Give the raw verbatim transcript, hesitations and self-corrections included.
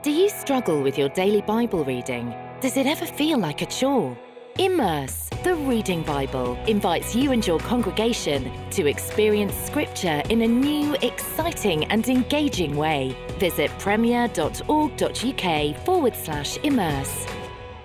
Do you struggle with your daily Bible reading? Does it ever feel like a chore? Immerse, the Reading Bible, invites you and your congregation to experience Scripture in a new, exciting and engaging way. Visit premier.org.uk forward slash immerse.